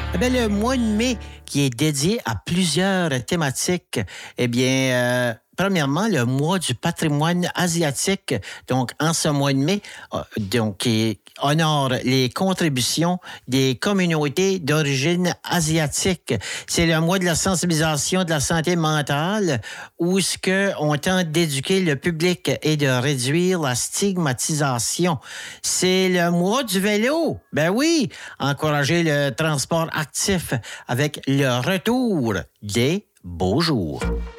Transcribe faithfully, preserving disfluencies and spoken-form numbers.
Eh bien, le mois de mai qui est dédié à plusieurs thématiques, eh bien, euh, premièrement, le mois du patrimoine asiatique. Donc, en ce mois de mai, euh, donc, qui honore les contributions des communautés d'origine asiatique. C'est le mois de la sensibilisation de la santé mentale où ce que on tente d'éduquer le public et de réduire la stigmatisation. C'est le mois du vélo. Ben oui, encourager le transport actif avec le retour des beaux jours.